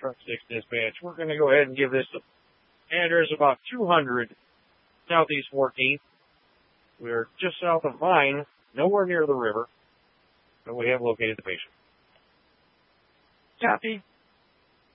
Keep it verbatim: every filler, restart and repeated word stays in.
Truck six Dispatch. We're going to go ahead and give this an address about two hundred Southeast fourteenth. We're just south of Vine, nowhere near the river, but we have located the patient. Copy.